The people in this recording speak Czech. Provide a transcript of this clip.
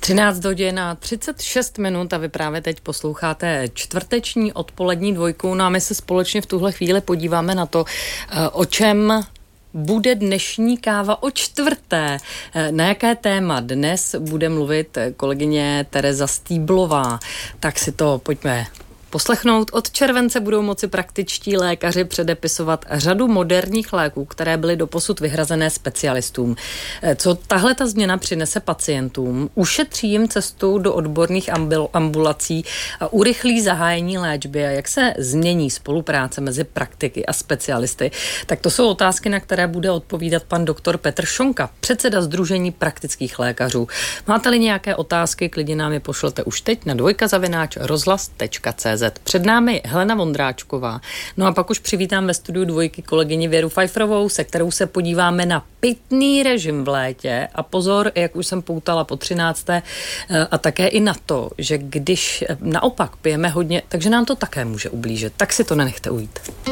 13 hodin a 36 minut a vy právě teď posloucháte čtvrteční odpolední dvojku. No a my se společně v tuhle chvíli podíváme na to, o čem bude dnešní káva o čtvrté. Na jaké téma dnes bude mluvit kolegyně Tereza Stýblová. Tak si to pojďme poslechnout. Od července budou moci praktičtí lékaři předepisovat řadu moderních léků, které byly doposud vyhrazené specialistům. Co tahle ta změna přinese pacientům? Ušetří jim cestu do odborných ambulací a urychlí zahájení léčby? A jak se změní spolupráce mezi praktiky a specialisty? Tak to jsou otázky, na které bude odpovídat pan doktor Petr Šonka, předseda Sdružení praktických lékařů. Máte-li nějaké otázky, klidně nám je pošlete už teď na dvojka@rozhlas.cz. Před námi Helena Vondráčková. No a pak už přivítám ve studiu dvojky kolegyni Věru Pfeifferovou, se kterou se podíváme na pitný režim v létě. A pozor, jak už jsem poutala po 13. a také i na to, že když naopak pijeme hodně, takže nám to také může ublížit. Tak si to nenechte ujít.